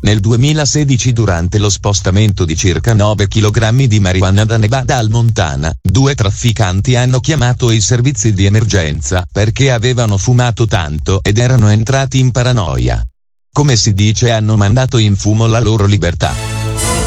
Nel 2016, durante lo spostamento di circa 9 kg di marijuana da Nevada al Montana, 2 trafficanti hanno chiamato i servizi di emergenza perché avevano fumato tanto ed erano entrati in paranoia. Come si dice, hanno mandato in fumo la loro libertà.